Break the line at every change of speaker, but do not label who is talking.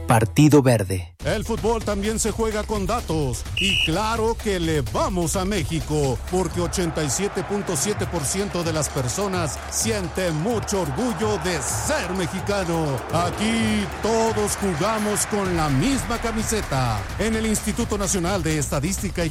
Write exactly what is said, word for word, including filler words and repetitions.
Partido Verde.
El fútbol también se juega con datos y claro que le vamos a México porque ochenta y siete punto siete por ciento de las personas siente mucho orgullo de ser mexicano. Aquí todos jugamos con la misma camiseta. En el Instituto Nacional de Estadística y